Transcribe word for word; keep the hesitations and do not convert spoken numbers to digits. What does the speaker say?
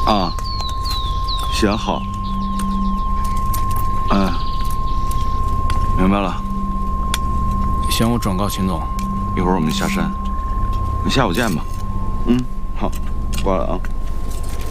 啊，行好。嗯，明白了。 行，我转告秦总。 一会儿我们下山，那下午见吧。嗯，好，挂了啊。